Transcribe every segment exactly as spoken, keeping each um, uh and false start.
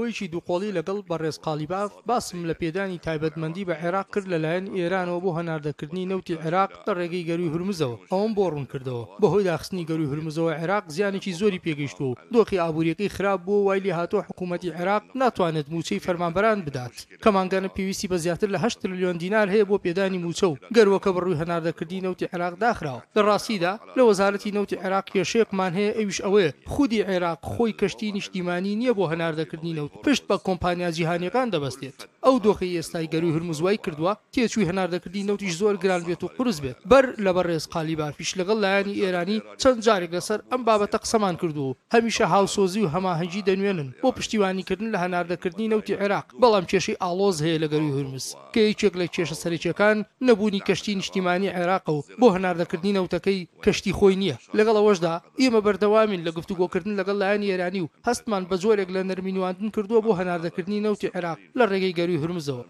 نەوەیەکی دووقۆڵی لەگەڵ بەڕێز قالیباف باسم لە پێدانی تایبەتمەندی بە عێراق کرد لەلایەن ئێرانەوە بۆ هەناردەکردنی نەوتی عێراق لە ڕێگەی گەروی هورمزەوە ئەوەم بۆ ڕوون کردەوە بەهۆی داخستنی گەروی هورمزەوە عێراق زیانێکی زۆری پێگەیشتووە و دۆخی ئابووریەکەی خراپ بووە وای لێ هاتووە حکوومەتی عێراق ناتوانێت موچەی فەرمانبەران بدات کەمانگەنە پێویستی بە زیاتر لە هەشت تریلیۆن دینار هەیە بۆ پێدانی موچە و گەروەکە بڕووی هەناردەکردنی نەوتی عێراق داخراوە لە ڕاستیدا لە وەزارەتی نەوتی عێراق کێشەیەکمان هەیە ئەویش ئەوەیە خودی عێراق خۆی کەشتی نیشتیمانی نییە بۆ هەناردەکردنی نەوت پشت بە کۆمپانیا جیهانیەکان دەبەستێت ئەو دۆخی ئێستای گەروی هورمزوای کردووە تێچووی هەناردەکردی نەوتیش زۆر گران بێت و قورس بێت بەر لە بەڕێز قالیبافیش لەگەڵ لایەنی ئێرانی چەند جارێک لەسەر ئەم بابەتە قسەمان کردو هەمیشە هاوسۆزی و هەماهەنگی دەنوێنن بۆ پشتیوانیکردن لە هەناردەکردنی نەوتی عێراق بەڵام کێشەی ئاڵۆز هەیە لە گەروی هورمز کە یەکێک لە کێشە سەرەکیەکان نەبوونی کەشتی نیشتیمانی عێراق و بۆ هەناردەکردنی نەوتەکەی کەشتی خۆی نییە لەگەڵ ئەوەشدا ئێمە بەردەوامین لە گفتوگۆکردن لەگەڵ لایەنی ئێرانی و هەستمان بە جۆرێک لە نەرمینواندن کردووە بۆ هەناردەکردنی نەوتی عێراق لە ڕێگەی گەروی هورمزەوە.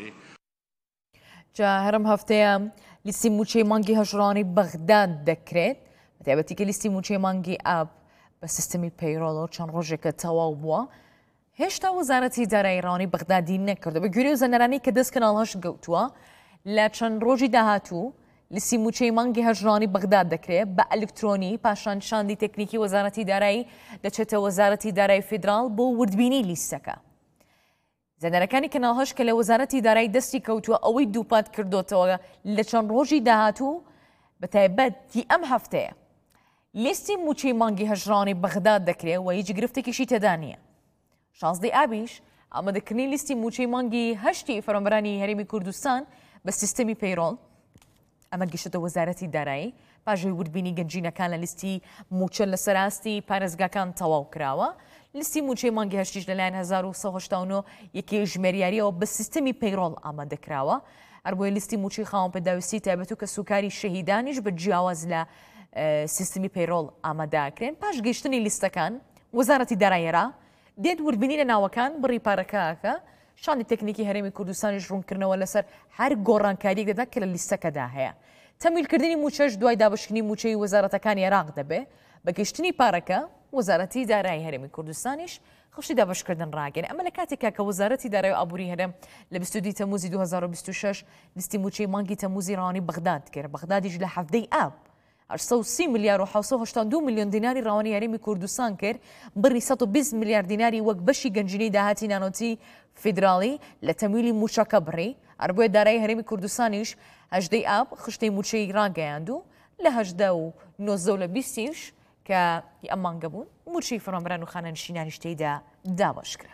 جا هەرم هەفتەیە لیستی موچەی مانگی هەژڕانی بەغداد دەکرێت بەتایبەتی کە لیستی موچەی مانگی ئاب بە سیستەمی پەیڕۆڵ چەند ڕۆژێکە تەواو بووە هێشتا وەزارەتی دارایی ئێرانی بەغدادی نەکردو بە گوێرەی وزەرنەرانی کە دەست کەناڵهەش گەوتووە لە چەند ڕۆژی داهاتوو لیستی موچەی مانگی هەژڕانی بەغداد دەکرێت بە ئەلکترۆنی پاشان شاندی تەکنیکی وەزارەتی دارایی دەچێتە وەزارەتی دارایی فیدراڵ بۆ وردبینی لیستەکە. زەرنەرەکانی کەناڵهەش کە لە وەزارەتی دارایی دەستی کەوتووە ئەوەی دووپات کردوتەوە لە چەند ڕۆژی داهاتوو بەتایبەتی ئەم هەفتەیە لیستی موچەی مانگی هەژڕانی بەغداد دەکرێت و هیچ گرفتێکیشی تێدا نییە. شازدەی ئابیش ئامادەکردنی لیستی موچەی مانگی هەشتی فەرمانبەرانی هەرێمی کوردستان بە سیستەمی پەیڕۆڵ ئەمە گەشتە وەزارەتی دارایی پاژەی وردبینی گەنجینەکان لە لیستی موچە لە سەراستی پارێزگاکان تەواو کراوە. لیستی موچەی مانگی هەشتیش لەلایەن هەزار و سەد و هەشتا و نۆ یەکی ژمێریاریەوە بە سیستەمی پەیڕۆڵ ئامادەکراوە هەروەها لیستی موچەی خاوەن پێداویستی تایبەت و کە سوکاری شەهیدانیش بە جیاواز لە سیستەمی پەیڕۆڵ ئامادەکرێن پاش گەیشتنی لیستەکان وەزارەتی داراییێرا دێت وردبینی لە ناوەکان بڕی پارەکەکە شانی تەکنیکی هەرێمی کوردستانیش ڕوونکردنەوە لەسەر هەر گۆڕانکاریەک دەدا کە لە لیستەکەدا هەیە. تەمیلکردنی موچەش دوای دابشکنی موچەی وەزارەتەکانی عێراق دەبێ بە گەیشتنی پارەکە وەزارەتی دارایی هەرێمی کوردستانیش خشتی دابشکردن ڕاگەن ئەمە لە کاتێکا کە وەزارەتی دارایی و ئابووری هەرێم لە بیست و دوو تەموزی دوو هەزار و بیست و شەش لیستی موچەی مانگی تەموزی ڕەوانی بەغداد کرد بەغدادیش لە هەفتەی ئاب هەشت سەد و سی ملیار و حەوت سەد و هەشتا و دوو ملیۆن دیناری ڕەوانی هەرێمی کوردستان کرد بڕی سەد و بیست ملیار دیناری وەک بەشی گەنجینەی داهاتی نانۆتی فیدراڵی لە تەمویلی موچەکە بڕی هەروەها دارایی هەرێمی کوردستانیش هەژدەی ئاب خشتەی موچەی ڕاگەیاند و لە هەژدە و نۆزدە و لە بیستیش کە ئەم مانگە بوون موچەی فەرمانبەران و خانەنشینانی شتەیدا دابەشکرا.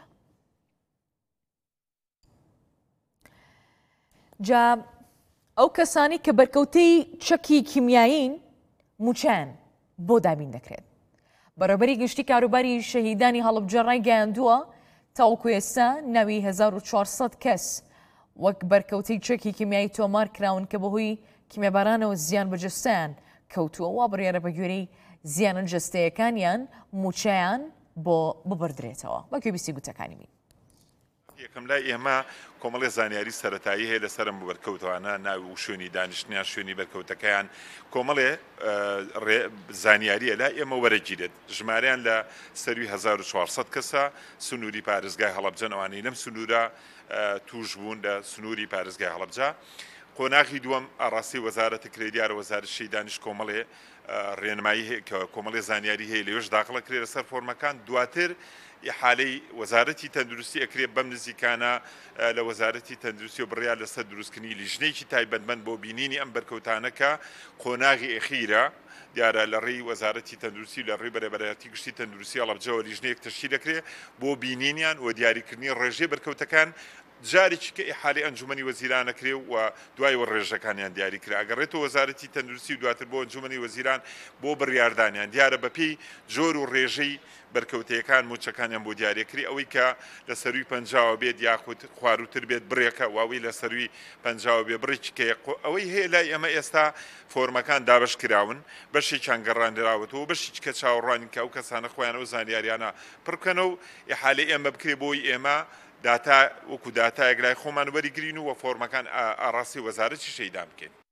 جا ئەو کەسانی کە بەرکەوتەی چەکی کیمیایین موچیان بۆ دابین دەکرێت بەڕێوەبەری گشتی کاروباری شەهیدانی هەڵبجە ڕایگەیاندووە تاوەکو ئێستا ناوی هەزار و چوارسەد کەس وەک بەرکەوتەی چەکی کیمیایی تۆمار کراون کە بەهۆی کیمیابارانەوە زیان بەجەستەیان کەوتووە وا بڕیارە بە گوێرەی زیانە جەستەیەکانیان موچەیان بۆ ببردرێتەوە بە گوێبیستی گوتەکانی بین. یەکەم لای ئێمە کۆمەڵی زانیاری سەرەتایی هەیە لەسەرم بەرکەوتوانە ناوی و شوێنی دانیشتنیان شوێنی بەرکەوتەکەیان کۆمەڵێ زانیاریە لا ئێمە وەرەگیرێت ژمارەیان لە سەروی هەزار و چوارسەد کەسە سنووری پارێزگای هەڵەبجەنەوانی لەم سنوورە توش بوون لە سنووری پارێزگای هەڵەبجە. قۆناغی دووەم ئاڕاستی وەزارەتی کرێدیارە وەزارەتی شەهیدانیش کۆمەڵێ ڕێنمایی کۆمەڵی زانیاری هەیە لێوەش داخڵە کرێ لەسەر فۆرمەکان دواتر حالەی وەزارەتی تەندروستی ئەکرێت بەم نزیکانە لە وەزارەتی تەندروستی و بڕیار لەسەر دروستکردنی لیژنەیەکی تایبەتمەند بۆ بینینی ئەم بەرکەوتانەکە قۆناغی ئەخیرە دیارە لە ڕێی وەزارەتی تەندروستی لە ڕێی بەرەبەرەتی گشتی تەندروستی هەڵەبجەوە لیژنەیەک تەشکیل دەکرێت بۆ بینینیان و دیاریکردنی ڕێژەی بەرکەوتەکان جارێکی کە ئیحالەی ئەنجومەنی وەزیران ئەکرێ و دوای وە ڕێژەکانیان دیاری کرا ئەگەڕێتەوە وەزارەتی تەندروستی و دواتر بۆ ئەنجومەنی وەزیران بۆ بڕیاردانیان دیارە بەپێی جۆر و ڕێژەی بەرکەوتەیەکان موچەکانیان بۆ دیارێکری ئەوەی کە لە سەروی پەنجاوە بێت یاخود خواروتر بێت بڕێکە واوی لە سەروی پەنجاوە بێ بڕێککە ئەوەی هەیە لای ئەمە ئێستا فۆرمەکان دابش کراون بەشێکیان گەڕاندراوەتەوە بەشی کە چاوەڕوانی کە ئەو کەسانە خۆیان ئەو زانیاریانە پڕکەنە و ئیحالەی ئێمە بکرێ بۆی ئێمە داتا وەکو داتایەک لای خۆمان وەریگرین و وە فۆرمەکان ئاڕاستی وەزارەتی شەهیدان بکەین.